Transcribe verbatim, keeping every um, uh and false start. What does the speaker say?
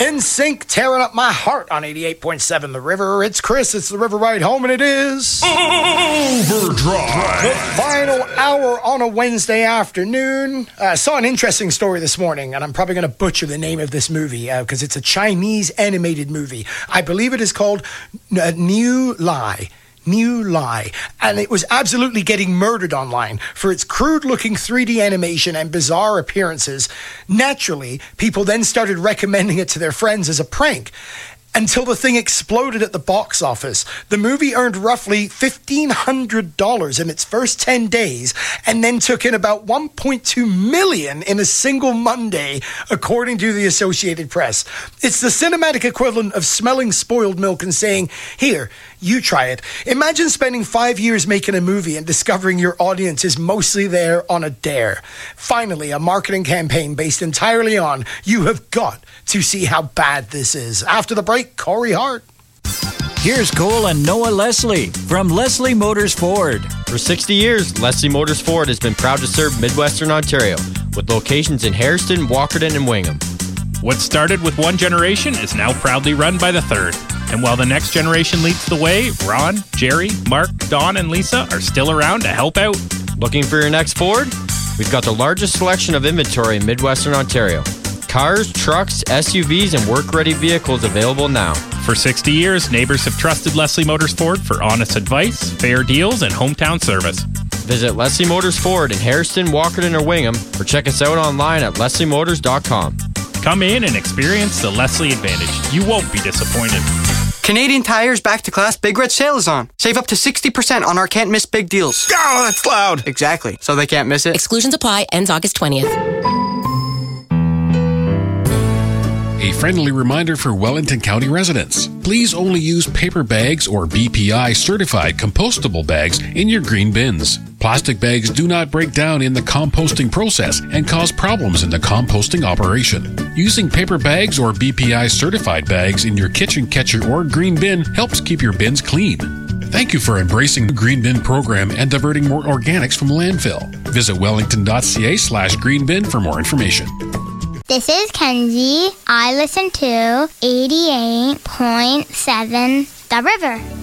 N Sync tearing up my heart on eighty-eight point seven The River. It's Chris, it's The River Ride Home, and it is... Overdrive! The final hour on a Wednesday afternoon. I uh, saw an interesting story this morning, and I'm probably going to butcher the name of this movie because uh, it's a Chinese animated movie. I believe it is called uh, New Lie. New Lie, and it was absolutely getting murdered online for its crude-looking three D animation and bizarre appearances. Naturally, people then started recommending it to their friends as a prank, until the thing exploded at the box office. The movie earned roughly fifteen hundred dollars in its first ten days and then took in about one point two million dollars in a single Monday, according to the Associated Press. It's the cinematic equivalent of smelling spoiled milk and saying, "Here, you try it." Imagine spending five years making a movie and discovering your audience is mostly there on a dare. Finally, a marketing campaign based entirely on, "You have got to see how bad this is." After the break, Corey Hart. Here's Cole and Noah Leslie from Leslie Motors Ford. For sixty years, Leslie Motors Ford has been proud to serve Midwestern Ontario with locations in Hairston, Walkerton, and Wingham. What started with one generation is now proudly run by the third. And while the next generation leads the way, Ron, Jerry, Mark, Don, and Lisa are still around to help out. Looking for your next Ford? We've got the largest selection of inventory in Midwestern Ontario. Cars, trucks, S U Vs, and work-ready vehicles available now. For sixty years, neighbors have trusted Leslie Motors Ford for honest advice, fair deals, and hometown service. Visit Leslie Motors Ford in Hairston, Walkerton, or Wingham, or check us out online at leslie motors dot com. Come in and experience the Leslie Advantage. You won't be disappointed. Canadian Tire's Back to Class Big Red Sale is on. Save up to sixty percent on our can't miss big deals. Oh, that's loud. Exactly. So they can't miss it. Exclusions apply. Ends August twentieth. A friendly reminder for Wellington County residents. Please only use paper bags or B P I certified compostable bags in your green bins. Plastic bags do not break down in the composting process and cause problems in the composting operation. Using paper bags or B P I certified bags in your kitchen catcher or green bin helps keep your bins clean. Thank you for embracing the Green Bin program and diverting more organics from landfill. Visit wellington.ca slash green bin for more information. This is Kenzie. I listen to eighty-eight point seven The River.